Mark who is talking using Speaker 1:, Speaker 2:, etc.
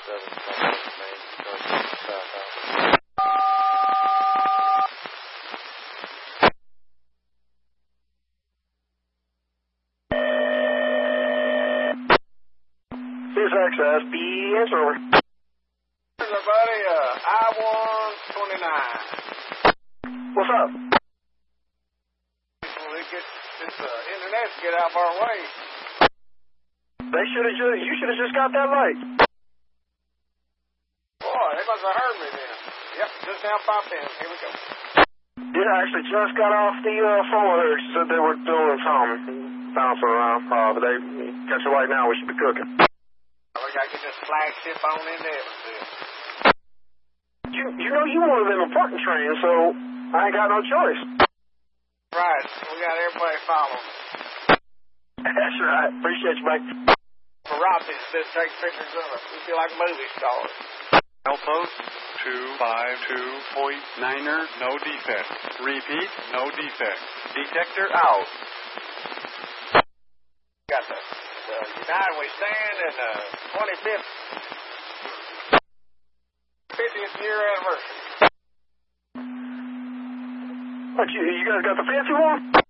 Speaker 1: Here's access. Be answer over.
Speaker 2: Here's our buddy, I-129.
Speaker 1: What's up?
Speaker 2: We get this internet to get out of our way.
Speaker 1: You should have just got that right.
Speaker 2: Boy, they must have heard me then. Yep, just now popped in. Here we go.
Speaker 1: Yeah, I actually just got off the phone with her. She said they were doing something, bouncing around. But they catch her right now. We should be cooking.
Speaker 2: We gotta get this flagship on in there.
Speaker 1: You know you one of them important trains, so I ain't got no choice.
Speaker 2: Right, we got everybody following.
Speaker 1: That's right. Appreciate you, mate.
Speaker 2: Rossi just takes pictures of us. We feel like movie stars.
Speaker 3: Outpost 252.9er, no defect. Repeat, no defect. Detector out.
Speaker 2: Got the United We Stand and the 25th, 50th year anniversary.
Speaker 1: What, you guys got the fancy one?